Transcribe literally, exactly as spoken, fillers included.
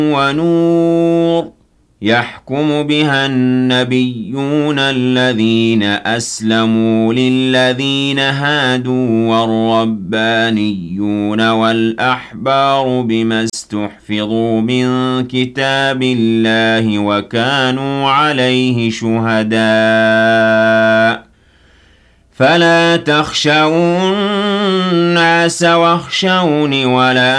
وَنُورٍ يَحْكُمُ بِهَا النَّبِيُّونَ الَّذِينَ أَسْلَمُوا لِلَّذِينَ هَادُوا وَالرَّبَّانِيُّونَ وَالْأَحْبَارُ بِمَا اسْتُحْفِظُوا مِن كِتَابِ اللَّهِ وَكَانُوا عَلَيْهِ شُهَدَاءَ ۚ فَلَا تَخْشَوُا النَّاسَ وَاخْشَوْنِ وَلَا